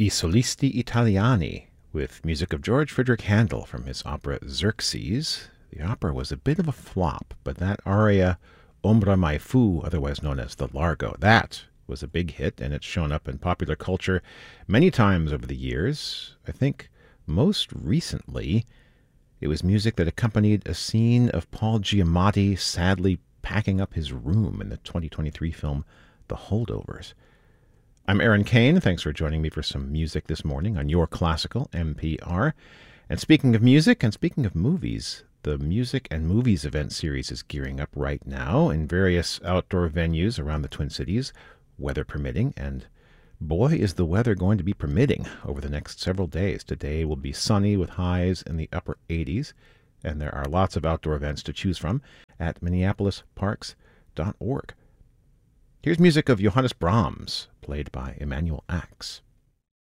I Solisti Italiani, with music of George Friedrich Handel from his opera Xerxes. The opera was a bit of a flop, but that aria, Ombra mai fu, otherwise known as the Largo, that was a big hit, and it's shown up in popular culture many times over the years. I think most recently it was music that accompanied a scene of Paul Giamatti sadly packing up his room in the 2023 film The Holdovers. I'm Aaron Kane. Thanks for joining me for some music this morning on Your Classical NPR. And speaking of music and speaking of movies, the Music and Movies event series is gearing up right now in various outdoor venues around the Twin Cities, weather permitting. And boy, is the weather going to be permitting over the next several days. Today will be sunny with highs in the upper 80s, and there are lots of outdoor events to choose from at minneapolisparks.org. Here's music of Johannes Brahms, played by Emanuel Ax.